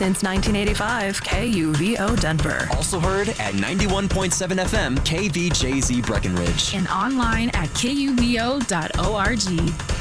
Since 1985, KUVO Denver. Also heard at 91.7 FM KVJZ Breckenridge. And online at kuvo.org.